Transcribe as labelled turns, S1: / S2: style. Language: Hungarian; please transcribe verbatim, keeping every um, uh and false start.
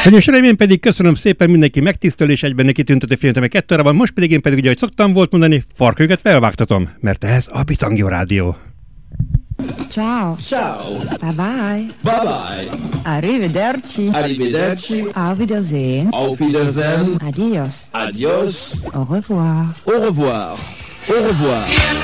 S1: Hölgyeim és uraim, én pedig köszönöm szépen mindenki megtisztelő és egyben neki tüntető filmet kettő órában, most pedig én pedig, ugye, ahogy szoktam volt mondani, farkőket felvágtatom, mert ez a Bitangyó Rádió.
S2: Ciao.
S3: Ciao.
S2: Bye bye.
S3: Bye bye.
S2: Arrivederci.
S3: Arrivederci.
S2: Auf Wiedersehen.
S3: Auf Wiedersehen.
S2: Adios.
S3: Adios.
S2: Au revoir.
S3: Au revoir. Au revoir.